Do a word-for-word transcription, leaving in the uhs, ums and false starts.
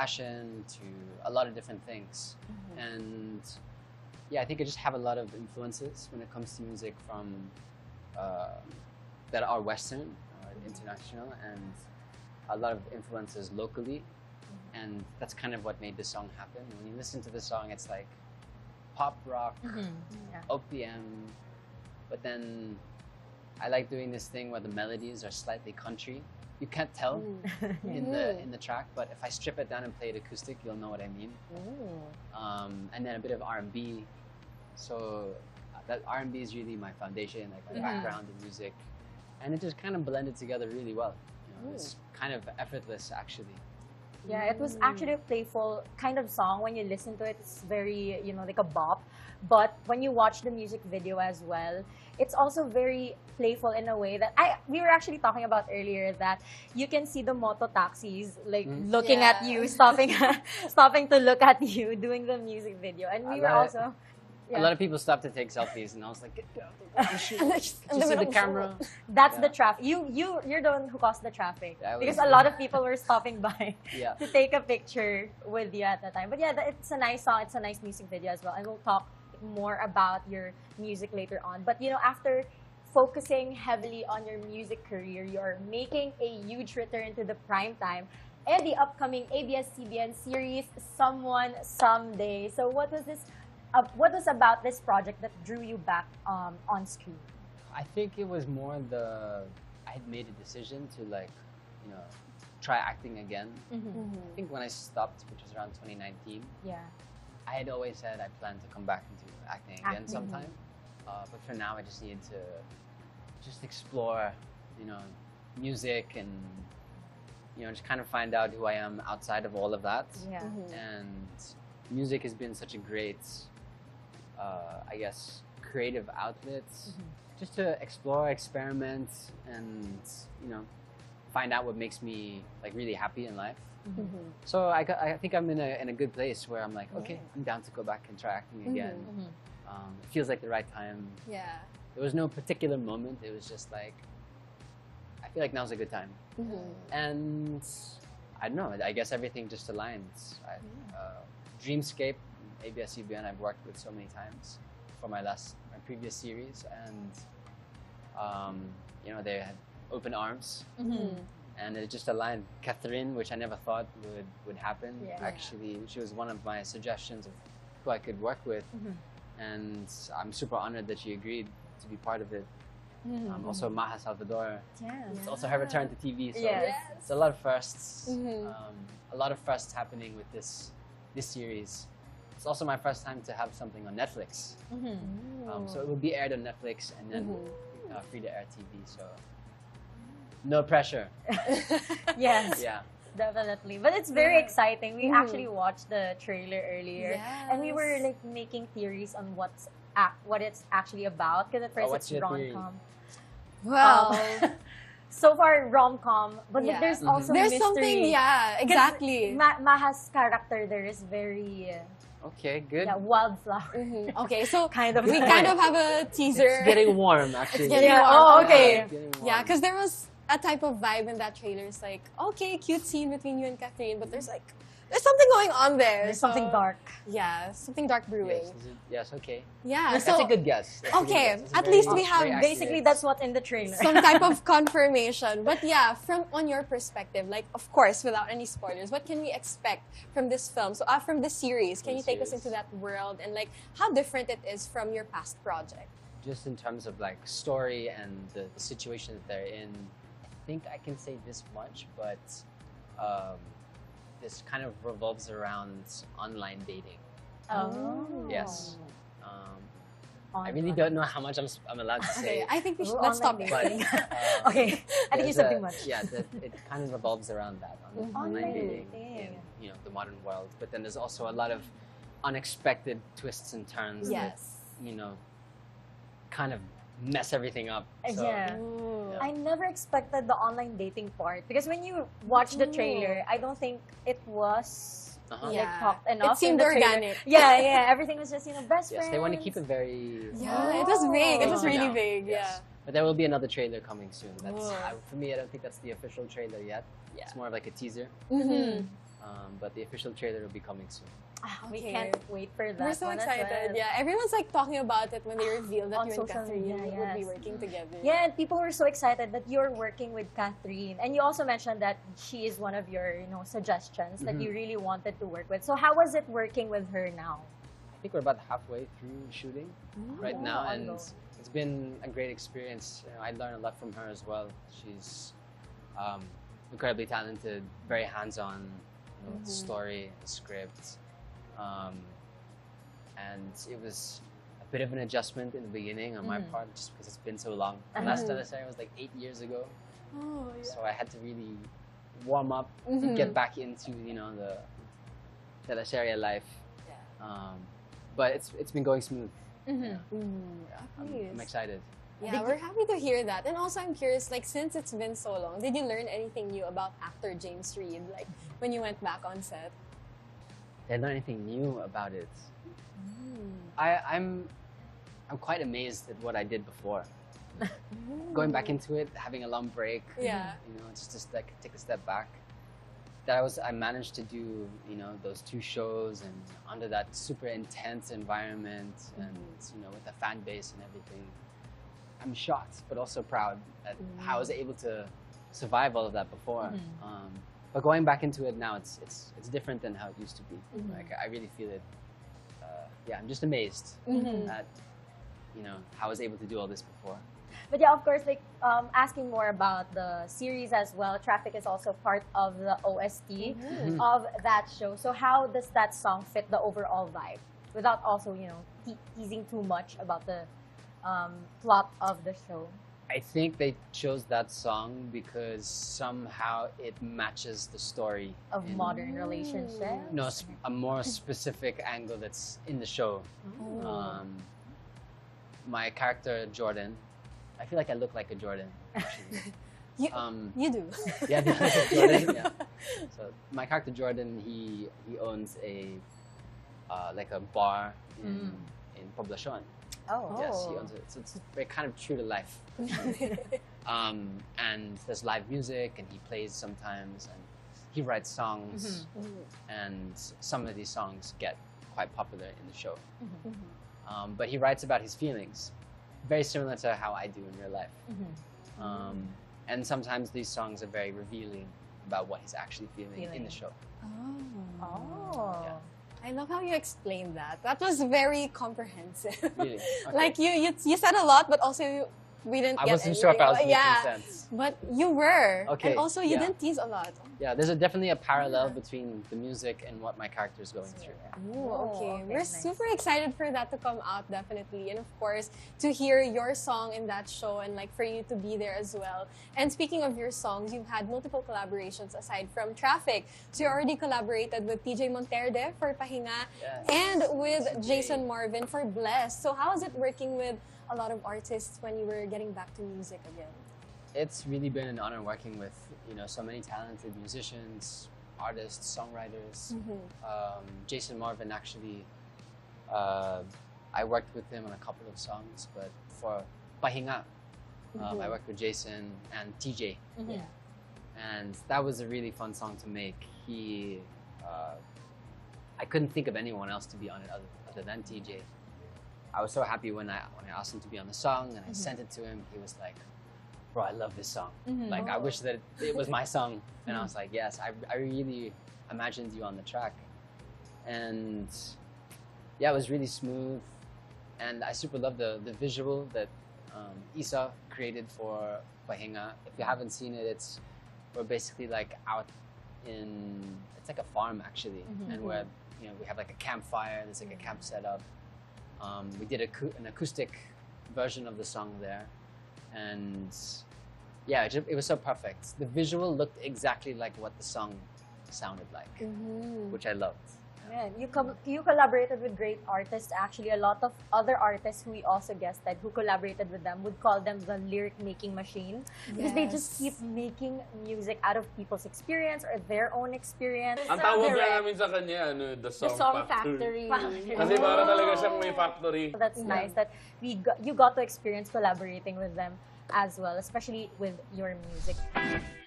fashion to a lot of different things. Mm-hmm. And yeah, I think I just have a lot of influences when it comes to music from uh, that are Western or international, and a lot of influences locally. Mm-hmm. And that's kind of what made the song happen. When you listen to the song, it's like pop rock, mm-hmm. yeah. O P M, but then I like doing this thing where the melodies are slightly country. You can't tell mm. in the in the track, but if I strip it down and play it acoustic, you'll know what I mean. Um, and then a bit of R and B. So uh, that R and B is really my foundation, like my yeah. background in music, and it just kind of blended together really well. You know, it's kind of effortless, actually. Yeah, it was actually a playful kind of song. When you listen to it, it's very, you know, like a bop. But when you watch the music video as well, it's also very playful in a way that I we were actually talking about earlier, that you can see the moto taxis like mm. looking yeah. at you, stopping stopping to look at you doing the music video. And we a were also... Yeah. A lot of people stopped to take selfies, and I was like, "Get down, shoot." Just see the camera. That's yeah. the traffic. You, you, you're the one who caused the traffic, because a lot of people were stopping by yeah. to take a picture with you at the time. But yeah, it's a nice song. It's a nice music video as well, and we'll talk more about your music later on. But you know, after focusing heavily on your music career, you're making a huge return to the prime time and the upcoming A B S C B N series, Someone Someday. So what was this? Uh, what was about this project that drew you back um, on screen? I think it was more the, I had made a decision to like, you know, try acting again. Mm-hmm. Mm-hmm. I think when I stopped, which was around twenty nineteen, yeah, I had always said I planned to come back into acting again acting. sometime. Uh, but for now, I just needed to just explore, you know, music and, you know, just kind of find out who I am outside of all of that. Yeah. Mm-hmm. And music has been such a great, Uh, I guess, creative outlets, mm-hmm. just to explore, experiment, and you know, find out what makes me like really happy in life. Mm-hmm. So I, I think I'm in a in a good place where I'm like, okay, yeah. I'm down to go back and try acting again. Mm-hmm. Um, it feels like the right time. Yeah. There was no particular moment. It was just like, I feel like now's a good time. Mm-hmm. And I don't know. I guess everything just aligns. I, uh, Dreamscape. A B S C B N I've worked with so many times for my last, my previous series, and um, you know, they had open arms, mm-hmm. and it just aligned. Catherine, which I never thought would would happen, yeah. actually, she was one of my suggestions of who I could work with, mm-hmm. and I'm super honored that she agreed to be part of it. Mm-hmm. Um, also, Maha Salvador. Yeah. It's also her return to T V, so yes. it's a lot of firsts. Mm-hmm. um, a lot of firsts happening with this this series. It's also my first time to have something on Netflix. Mm-hmm. um, so it will be aired on Netflix and then mm-hmm. uh, free-to-air T V. So no pressure. Yes. Yeah. Definitely. But it's very yeah. exciting. We mm. actually watched the trailer earlier, yes. and we were like making theories on what's ac- what it's actually about. Because at first oh, it's rom-com. Well. Um, so far rom-com, but yeah. there's mm-hmm. also there's mystery. something. Yeah, exactly. Ma- Maha's character there is very. Uh, Okay, good. Yeah, wildflower. Mm-hmm. Okay, so kind of. we kind of have a teaser. It's getting warm, actually. It's getting yeah. warm. Oh, okay. Warm. Yeah, because there was a type of vibe in that trailer. It's like, okay, cute scene between you and Catherine, but there's like, there's something going on there. There's so, something dark. Yeah, something dark brewing. Yes, yes okay. Yeah, that's so, a good guess. That's okay, good guess. at very, least we have basically that's what's in the trailer. Some type of confirmation. But yeah, from on your perspective, like of course, without any spoilers, what can we expect from this film? So uh, from this series, can from you take series. us into that world and like how different it is from your past project? Just in terms of like story and the, the situation that they're in, I think I can say this much, but um, this kind of revolves around online dating. Oh. Yes. Um, I really don't know how much I'm, I'm allowed to say. Okay, I think we should, Ooh, let's stop online this. dating. uh, Okay, I think you said too much. Yeah, the, it kind of revolves around that, on Mm-hmm. online Online dating dating. in, you know, the modern world. But then there's also a lot of unexpected twists and turns Yes. that, you know, kind of mess everything up. So, Yeah. Ooh. I never expected the online dating part, because when you watch the trailer, I don't think it was Uh-huh. like Yeah. talked enough. It seemed in the trailer. organic. Yeah, yeah. Everything was just, you know, best Yes, friends. they want to keep it very... Yeah, it was vague. It was Oh. really Yeah. vague. Yes. Yeah. But there will be another trailer coming soon. That's Whoa. I, for me. I don't think that's the official trailer yet. Yeah. It's more of like a teaser. Mm-hmm. Um, but the official trailer will be coming soon. Ah, we Okay. can't wait for that. We're so one as excited. well. Yeah, everyone's like talking about it when they revealed that On you and social Catherine media, would be yes. working together. Yeah, and people were so excited that you're working with Catherine. And you also mentioned that she is one of your, you know, suggestions that Mhm. you really wanted to work with. So how was it working with her now? I think we're about halfway through shooting right Oh, now, and ongoing. it's been a great experience. You know, I learned a lot from her as well. She's um, incredibly talented, very hands-on, you know, Mhm. story, script, um, and it was a bit of an adjustment in the beginning on my Mhm. part, just because it's been so long. The Uh-huh. last teleseries was like eight years ago, Oh, yeah. so I had to really warm up, Mhm. get back into you know the teleserie life. Yeah. Um, but it's it's been going smooth. Mhm. Yeah. Mm, I'm, nice. I'm excited. Yeah, Did we're happy to hear that. And also, I'm curious, like, since it's been so long, did you learn anything new about actor James Reid, like, when you went back on set? Did I learn anything new about it? Mm. I, I'm I'm quite amazed at what I did before. Going back into it, having a long break, Yeah. you know, just just like take a step back. That I was I managed to do, you know, those two shows and under that super intense environment and you know with the fan base and everything. I'm shocked, but also proud at how I was able to survive all of that before. Mhm. Um, but going back into it now, it's it's it's different than how it used to be. Mhm. Like I really feel it. Uh, yeah, I'm just amazed Mhm. at you know how I was able to do all this before. But yeah, of course, like um, asking more about the series as well. Traffic is also part of the O S T Mhm. of that show. So how does that song fit the overall vibe, without also you know te- teasing too much about the um, plot of the show? I think they chose that song because somehow it matches the story Of in- modern relationships. No, s- a more specific angle that's in the show. Oh. Um, my character Jordan, I feel like I look like a Jordan. Actually. You, Um, you do. yeah, I feel like a Jordan. Yeah. So my character Jordan, he he owns a uh, like a bar in in Poblacion. Oh. Yes, he owns it. So it's very kind of true to life. Um, and there's live music, and he plays sometimes, and he writes songs, and some of these songs get quite popular in the show. Um, but he writes about his feelings, very similar to how I do in real life. Mhm. Um, and sometimes these songs are very revealing about what he's actually feeling, in Feeling. the show. Oh. Oh. Yeah. I love how you explained that. That was very comprehensive. Really? Okay. Like you, you, you said a lot, but also you, we didn't I get wasn't sure if I was anything. making yeah, sense. but you were. Okay, And also, you yeah. didn't tease a lot. Yeah, there's a, definitely a parallel Yeah. between the music and what my character is going through. Ooh, Oh, okay. okay, We're nice. super excited for that to come out, definitely. And of course, to hear your song in that show and like for you to be there as well. And speaking of your songs, you've had multiple collaborations aside from Traffic. So you already collaborated with T J Monterde for Pahinga Yes. and with Jason Marvin for Blessed. So how is it working with a lot of artists when you were getting back to music again? It's really been an honor working with you know so many talented musicians, artists, songwriters. Um, Jason Marvin actually, uh, I worked with him on a couple of songs, but for Pahinga, um, I Mhm. worked with Jason and T J, Mhm. and that was a really fun song to make. He, uh, I couldn't think of anyone else to be on it other, other than T J. I was so happy when I when I asked him to be on the song and I sent it to him. He was like, "Bro, I love this song. Mhm. Like, I Oh. wish that it was my song." And I was like, "Yes, I, I really imagined you on the track." And yeah, it was really smooth. And I super love the, the visual that um, Isa created for Pahinga. If you haven't seen it, it's we're basically like out in, it's like a farm actually. Mhm. And we're, you know, we have like a campfire, there's like a camp set up. Um, we did a, coo- an acoustic version of the song there. And yeah, it, ju- it was so perfect. The visual looked exactly like what the song sounded like, Mm-hmm. which I loved. Yeah, you com- you collaborated with great artists. Actually, a lot of other artists who we also guested who collaborated with them would call them the lyric making machine because they just keep making music out of people's experience or their own experience. Ang tawag Direct. nga namin sa kanya, ano, the The song, Song factory. Factory. Kasi para talaga siyang may factory. So that's nice that we got, you got to experience collaborating with them as well, especially with your music.